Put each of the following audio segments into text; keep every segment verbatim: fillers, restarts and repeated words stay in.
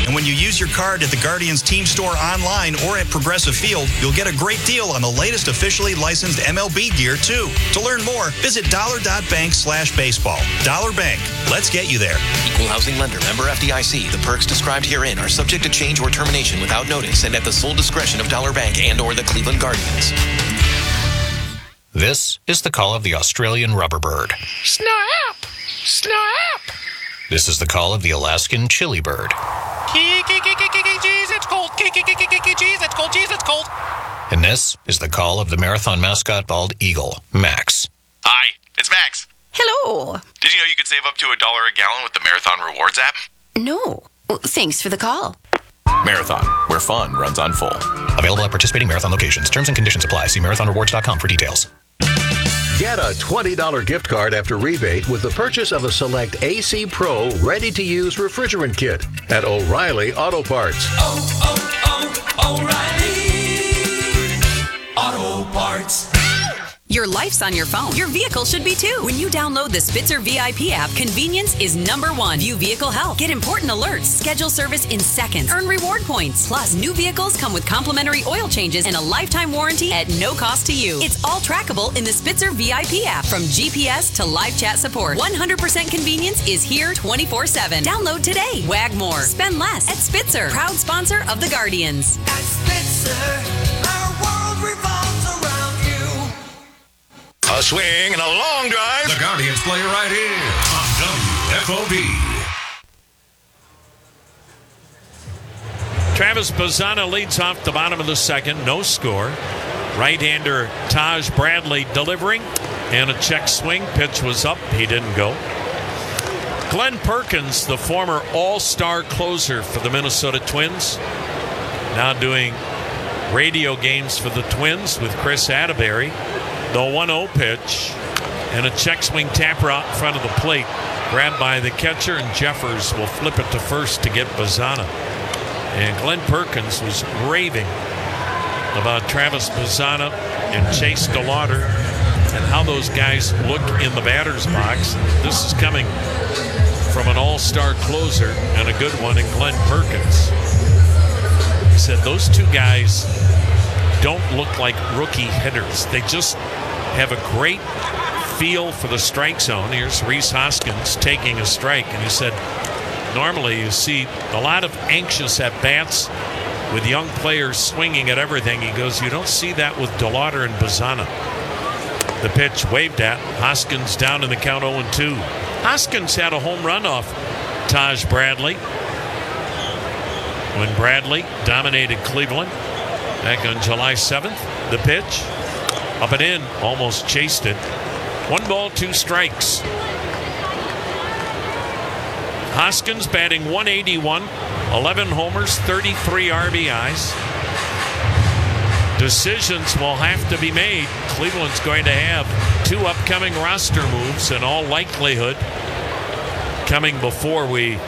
And when you use your card at the Guardians team store online or at Progressive Field, you'll get a great deal on the latest officially licensed M L B gear, too. To learn more, visit dollar.bank slash baseball. Dollar Bank. Let's get you there. Equal housing lender. Member F D I C. The perks described herein are subject to change or termination without notice and at the sole discretion of Dollar Bank and or the Cleveland Guardians. This is the call of the Australian rubber bird. Snap! Snap! This is the call of the Alaskan chili bird. Jeez, it's cold. Jeez, it's cold. Jeez, it's cold. And this is the call of the marathon mascot bald eagle, Max. Hi, it's Max. Hello. Did you know you could save up to a dollar a gallon with the Marathon Rewards app? No. Well, thanks for the call. Marathon, where fun runs on full. Available at participating Marathon locations. Terms and conditions apply. See marathon rewards dot com for details. Get a twenty dollars gift card after rebate with the purchase of a select A C Pro ready-to-use refrigerant kit at O'Reilly Auto Parts. Oh, oh, oh, O'Reilly Auto Parts. Your life's on your phone. Your vehicle should be too. When you download the Spitzer V I P app, convenience is number one. View vehicle health. Get important alerts. Schedule service in seconds. Earn reward points. Plus, new vehicles come with complimentary oil changes and a lifetime warranty at no cost to you. It's all trackable in the Spitzer V I P app. From G P S to live chat support, one hundred percent convenience is here twenty-four seven. Download today. Wag more. Spend less at Spitzer. Proud sponsor of the Guardians. At Spitzer, our world revolves around you. A swing and a long drive. The Guardians play right here on W F O B. Travis Bazzana leads off the bottom of the second. No score. Right-hander Taj Bradley delivering. And a check swing. Pitch was up. He didn't go. Glenn Perkins, the former all-star closer for the Minnesota Twins, now doing radio games for the Twins with Chris Atterbury. The one oh pitch and a check swing tapper out in front of the plate. Grabbed by the catcher, and Jeffers will flip it to first to get Bazzana. And Glenn Perkins was raving about Travis Bazzana and Chase DeLauder and how those guys look in the batter's box. This is coming from an all-star closer and a good one in Glenn Perkins. He said those two guys don't look like rookie hitters. They just have a great feel for the strike zone. Here's Rhys Hoskins taking a strike, and he said normally you see a lot of anxious at-bats with young players swinging at everything. He goes, you don't see that with DeLauder and Bazzana. The pitch waved at. Hoskins down in the count oh and two. Hoskins had a home run off Taj Bradley when Bradley dominated Cleveland back on July seventh. The pitch up and in, almost chased it. One ball, two strikes. Hoskins batting one eighty-one, eleven homers, thirty-three R B Is. Decisions will have to be made. Cleveland's going to have two upcoming roster moves in all likelihood coming before we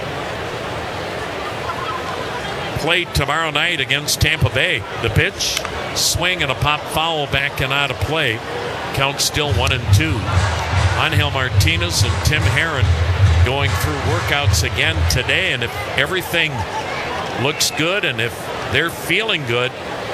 play tomorrow night against Tampa Bay. The pitch, swing and a pop foul back and out of play. Count still one and two. Angel Martinez and Tim Herron going through workouts again today, and if everything looks good and if they're feeling good,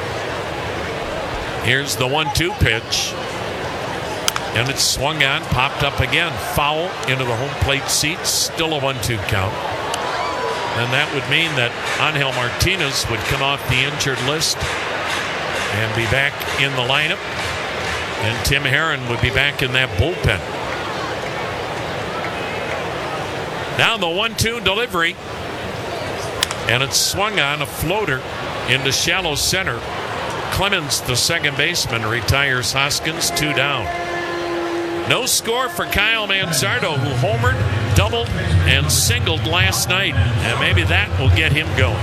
here's the one two pitch, and it's swung on, popped up again, foul into the home plate seats, still a one two count. And that would mean that Angel Martinez would come off the injured list and be back in the lineup, and Tim Herron would be back in that bullpen. Now the one two delivery, and it's swung on, a floater into shallow center. Clemens, the second baseman, retires Hoskins, two down. No score for Kyle Manzardo, who homered, doubled, and singled last night, and maybe that will get him going.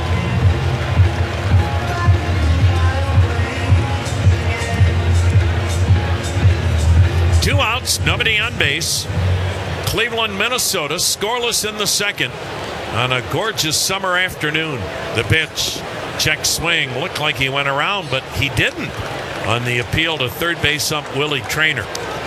Two outs, nobody on base. Cleveland, Minnesota, scoreless in the second on a gorgeous summer afternoon. The pitch, check swing, looked like he went around, but he didn't on the appeal to third base ump Willie Traynor.